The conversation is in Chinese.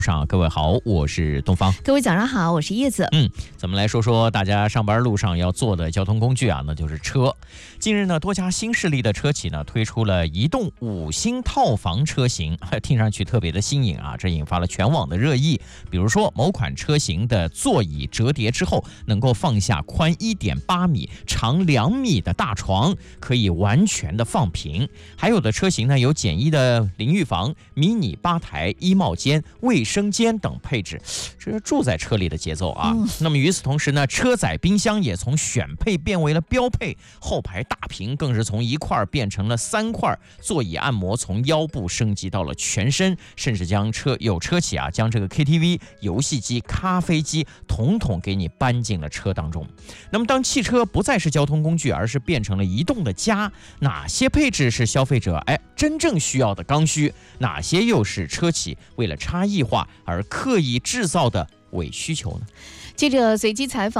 上各位好，我是东方。 各位早上好，我是叶子。 咱们来说说大家上班路上要坐的交通工具啊，那就是车。近日呢，多家新势力的车企呢推出了移动5星套房车型，听上去特别的新颖啊，这引发了全网的热议。比如说某款车型的座椅折叠之后，能够放下宽1.8米、长2米的大床，可以完全的放平。还有的车型呢有简易的淋浴房、迷你吧台、衣帽间、卫生间等配置，这是住在车里的节奏啊。那么与此同时呢，车载冰箱也从选配变为了标配，后排大屏更是从1块变成了3块，座椅按摩从腰部升级到了全身，甚至有车企啊将这个 KTV、游戏机、咖啡机统统给你搬进了车当中。那么当汽车不再是交通工具，而是变成了移动的家，哪些配置是消费者真正需要的刚需，哪些又是车企为了差异化而刻意制造的伪需求呢？ 记者随机采访